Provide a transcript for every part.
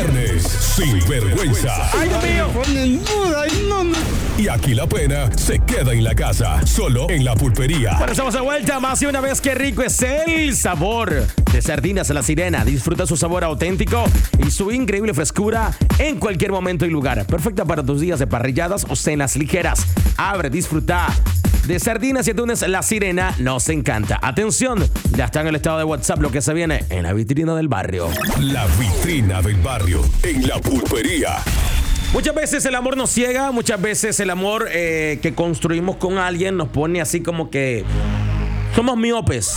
Viernes sin vergüenza. ¡Ay, Dios mío! Y aquí la pena se queda en la casa, solo en La Pulpería. Bueno, estamos de vuelta más y una vez. Qué rico es el sabor de Sardinas La Sirena. Disfruta su sabor auténtico y su increíble frescura en cualquier momento y lugar. Perfecta para tus días de parrilladas o cenas ligeras. Abre, disfruta de sardinas y atunes La Sirena. Nos encanta. Atención, ya está en el estado de WhatsApp lo que se viene en la vitrina del barrio. La vitrina del barrio en La Pulpería. Muchas veces el amor nos ciega, muchas veces el amor que construimos con alguien nos pone así como que somos miopes.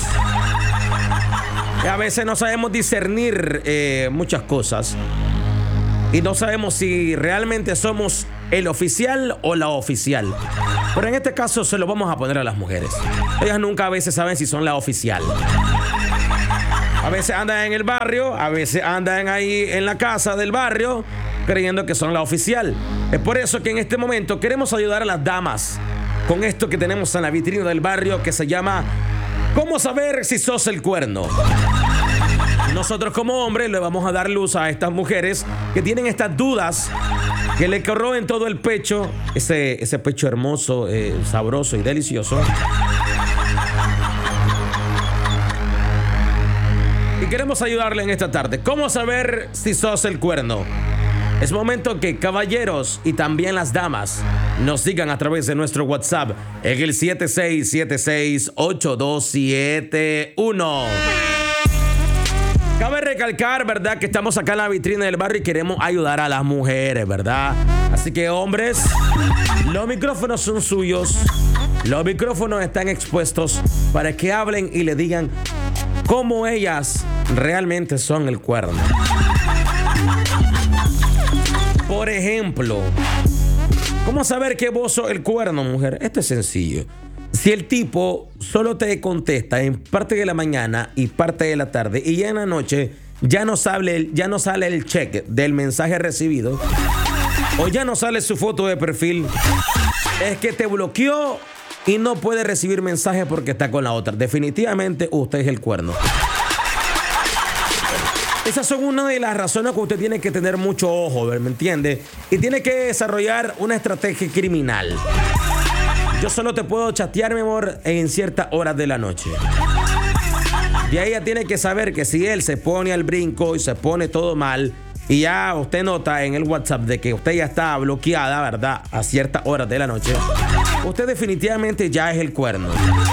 A veces no sabemos discernir muchas cosas y no sabemos si realmente somos el oficial o la oficial. Pero en este caso se lo vamos a poner a las mujeres. Ellas nunca a veces saben si son la oficial. A veces andan en el barrio, a veces andan ahí en la casa del barrio creyendo que son la oficial. Es por eso que en este momento queremos ayudar a las damas con esto que tenemos en la vitrina del barrio que se llama ¿Cómo saber si sos el cuerno? Nosotros como hombres le vamos a dar luz a estas mujeres que tienen estas dudas, que le corroen todo el pecho, ese pecho hermoso, sabroso y delicioso. Y queremos ayudarle en esta tarde. ¿Cómo saber si sos el cuerno? Es momento que caballeros y también las damas nos sigan a través de nuestro WhatsApp en el 76768271. Cabe recalcar, ¿verdad?, que estamos acá en la vitrina del barrio y queremos ayudar a las mujeres, ¿verdad? Así que, hombres, los micrófonos son suyos. Los micrófonos están expuestos para que hablen y le digan cómo ellas realmente son el cuerno. Por ejemplo, ¿cómo saber que vos sos el cuerno, mujer? Esto es sencillo. Si el tipo solo te contesta en parte de la mañana y parte de la tarde y ya en la noche ya no sale el check del mensaje recibido o ya no sale su foto de perfil, es que te bloqueó y no puede recibir mensajes porque está con la otra. Definitivamente usted es el cuerno. Esas son una de las razones que usted tiene que tener mucho ojo, ¿me entiende? Y tiene que desarrollar una estrategia criminal. Yo solo te puedo chatear, mi amor, en ciertas horas de la noche. Y ella tiene que saber que si él se pone al brinco y se pone todo mal, y ya usted nota en el WhatsApp de que usted ya está bloqueada, ¿verdad?, a ciertas horas de la noche, usted definitivamente ya es el cuerno.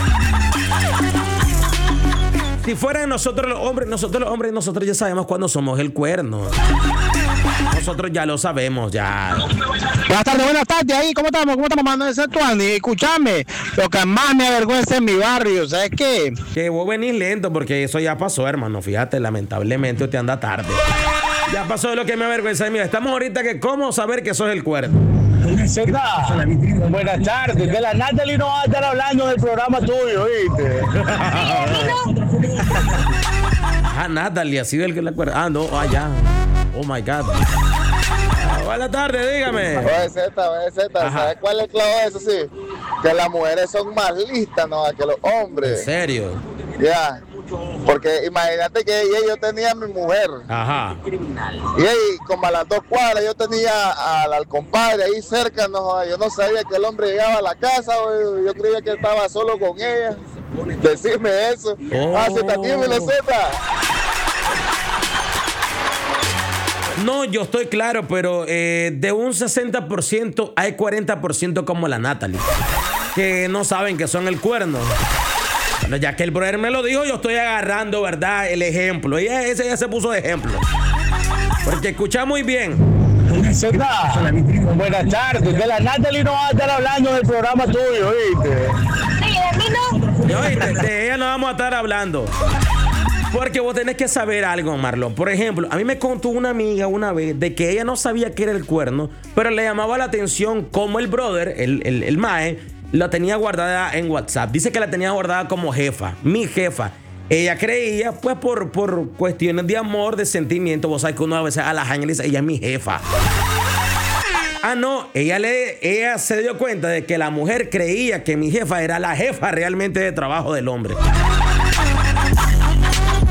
Si fueran nosotros los hombres, nosotros ya sabemos cuándo somos el cuerno. Nosotros ya lo sabemos, ya. Buenas tardes ahí, ¿cómo estamos? Mando ese Tuani? Escúchame, lo que más me avergüenza en mi barrio, ¿sabes qué? Que vos venís lento porque eso ya pasó, hermano. Fíjate, lamentablemente usted anda tarde. Ya pasó de lo que me avergüenza. Mira, estamos ahorita que cómo saber que sos el cuerno. Buenas tardes, que la Natalie no va a estar hablando del programa tuyo, ¿viste? Ah, Natalie, así del que la acuerda. Ah, no, ya. Oh my God. Buenas tardes, dígame. Oye, Z, ¿sabes cuál es el clavo de eso? Sí, que las mujeres son más listas, ¿no?, que los hombres. ¿En serio? Ya. Porque imagínate que yo tenía a mi mujer. Ajá. Y ahí, como a las 2 cuadras, yo tenía al compadre ahí cerca. No, yo no sabía que el hombre llegaba a la casa. Yo creía que estaba solo con ella. Decirme eso. Dímelo, Z. No, yo estoy claro, pero de un 60% hay 40% como la Natalie, que no saben que son el cuerno. Bueno, ya que el brother me lo dijo, yo estoy agarrando, ¿verdad?, el ejemplo. Ella se puso de ejemplo. Porque escucha muy bien. Buenas tardes, que la Natalie no va a estar hablando del programa tuyo, ¿viste? Sí, de mí no. De ella no vamos a estar hablando. Porque vos tenés que saber algo, Marlon. Por ejemplo, a mí me contó una amiga una vez de que ella no sabía que era el cuerno, pero le llamaba la atención como el brother, el mae, la tenía guardada en WhatsApp. Dice que la tenía guardada como jefa, mi jefa. Ella creía, pues, por cuestiones de amor, de sentimiento. Vos sabés que uno a veces a la jaña le dice, ella es mi jefa. Ah, no, ella se dio cuenta de que la mujer creía que mi jefa era la jefa realmente de trabajo del hombre.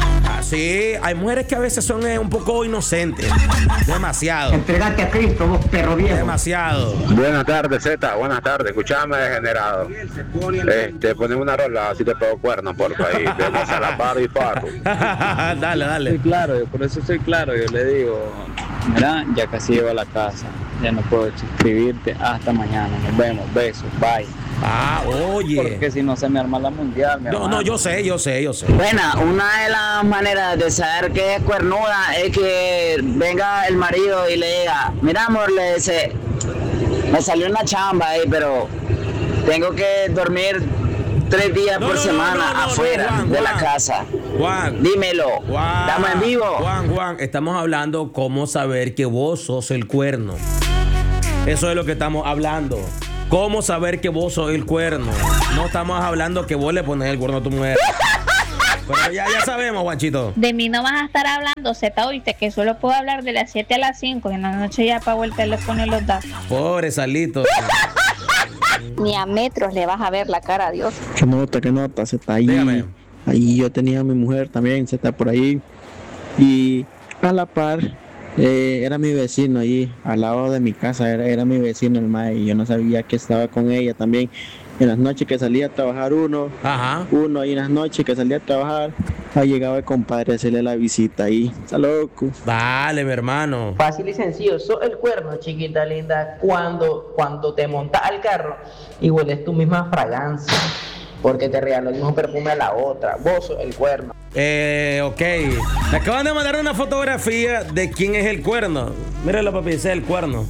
sí. Hay mujeres que a veces son un poco inocentes. Demasiado. Entregate a Cristo, vos perro viejo. Demasiado. Buenas tardes, Zeta. Buenas tardes. Escuchame, degenerado. Poneme una rola, así te pego cuernos, por ahí. Vemos a la par y pato. Dale. Soy claro, por eso soy claro. Yo le digo, mira, ya casi llego a la casa. Ya no puedo escribirte. Hasta mañana. Nos vemos. Besos. Bye. Oye. Porque si no se me arma la mundial, mi hermano. No, yo sé. Bueno, una de las maneras de saber que es cuernuda es que venga el marido y le diga, mira amor, le dice, me salió una chamba ahí, pero tengo que dormir 3 días por semana afuera Juan, de la casa. Juan. Dímelo. Juan, ¿Estamos en vivo? Juan, estamos hablando cómo saber que vos sos el cuerno. Eso es lo que estamos hablando. ¿Cómo saber que vos sos el cuerno? No estamos hablando que vos le pones el cuerno a tu mujer. Pero ya sabemos, Juanchito. De mí no vas a estar hablando, Zeta, oíste, que solo puedo hablar de las 7 a las 5 y en la noche ya apago el teléfono y los datos. Pobre Salito. Ni a metros le vas a ver la cara a Dios. ¿Qué nota? Se está ahí. Dígame. Ahí yo tenía a mi mujer también, se está por ahí. Y a la par, era mi vecino ahí, al lado de mi casa, era mi vecino el mae. Y yo no sabía que estaba con ella también. En las noches que salía a trabajar uno, y en las noches que salía a trabajar, ahí llegaba el compadre a hacerle la visita ahí. Está loco. Dale, mi hermano. Fácil y sencillo, sos el cuerno, chiquita linda, cuando te montas al carro y hueles tu misma fragancia, porque te regaló el mismo perfume a la otra. Vos sos el cuerno. Ok. Me acaban de mandar una fotografía de quién es el cuerno. Míralo, papi, ese es el cuerno.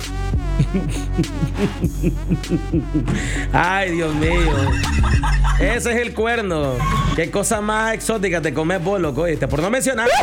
Ay, Dios mío. Ese es el cuerno. Qué cosa más exótica te comes vos, loco, ¿oíste? Por no mencionarte.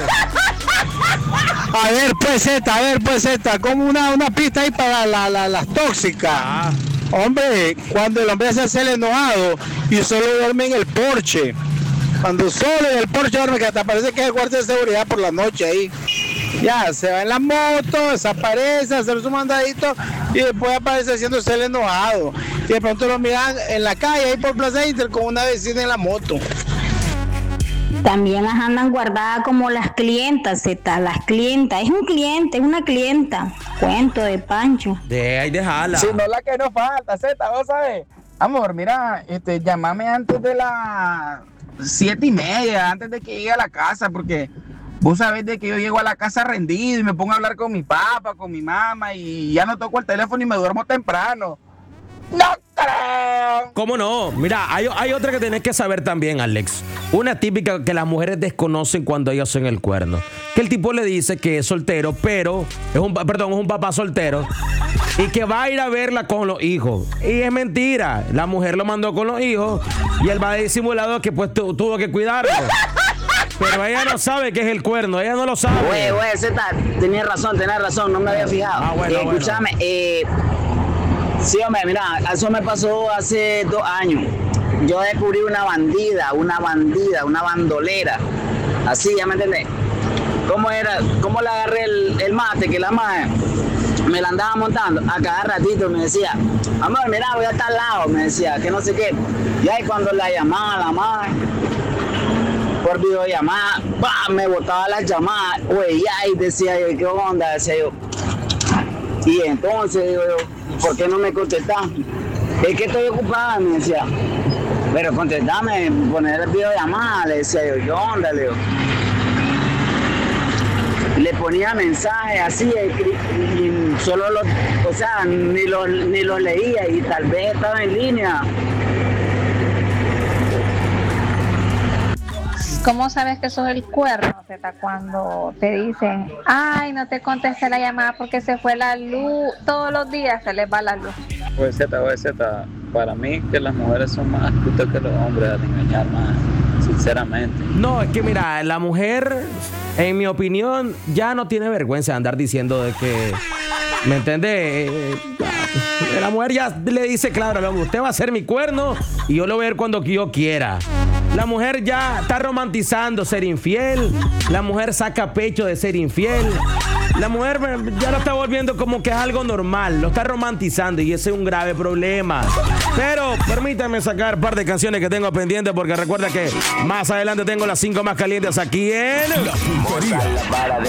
A ver, pues, Zeta, como una pista ahí para las tóxicas. Hombre, cuando el hombre se hace el enojado y solo duerme en el porche. Cuando solo en el porche duerme, que hasta parece que es el guardia de seguridad por la noche ahí. Ya, se va en la moto, desaparece, hacer su mandadito y después aparece haciéndose el enojado. Y de pronto lo miran en la calle, ahí por Plaza Inter, con una vecina en la moto. También las andan guardadas como las clientas, Zeta, las clientas. Es un cliente, es una clienta. Cuento de Pancho. Déjala. Si no, la que nos falta, Zeta, vos sabés. Amor, mira, llámame antes de las 7:30, antes de que llegue a la casa, porque vos sabés de que yo llego a la casa rendido y me pongo a hablar con mi papá, con mi mamá y ya no toco el teléfono y me duermo temprano. ¡No creo! ¿Cómo no? Mira, hay otra que tenés que saber también, Alex. Una típica que las mujeres desconocen cuando ellas hacen el cuerno. Que el tipo le dice que es soltero, pero es un papá soltero y que va a ir a verla con los hijos. Y es mentira. La mujer lo mandó con los hijos y él va de disimulado que pues tuvo que cuidarlo. Pero ella no sabe qué es el cuerno, ella no lo sabe. Güey, Zeta, tenés razón, no me había fijado. Bueno. Escúchame, sí, hombre, mira, eso me pasó hace 2 años. Yo descubrí una bandolera. Así, ¿ya me entendés? ¿Cómo le agarré el mate? Que la madre me la andaba montando. A cada ratito me decía, amor, mira, voy a tal lado. Me decía, que no sé qué. Y ahí cuando la llamaba la madre por videollamada, me botaba las llamadas, güey, y decía yo, ¿qué onda? Decía yo. Y entonces digo yo, ¿por qué no me contestas? Es que estoy ocupada, me decía. Pero contestame, poner el videollamada, le decía yo, ¿qué onda? Le digo. Le ponía mensajes así, y solo ni los leía, y tal vez estaba en línea. ¿Cómo sabes que sos el cuerno, Zeta, cuando te dicen, ay, no te contesté la llamada porque se fue la luz? Todos los días se les va la luz. Pues Zeta, para mí que las mujeres son más astutas que los hombres al engañar más, sinceramente. No, es que mira, la mujer, en mi opinión, ya no tiene vergüenza de andar diciendo de que, ¿me entiende? La mujer ya le dice claro al hombre, usted va a ser mi cuerno y yo lo voy a ver cuando yo quiera. La mujer ya está romantizando ser infiel. La mujer saca pecho de ser infiel. La mujer ya lo está volviendo como que es algo normal. Lo está romantizando y ese es un grave problema. Pero permítanme sacar un par de canciones que tengo pendientes porque recuerda que más adelante tengo las 5 más calientes aquí en La Pulpería.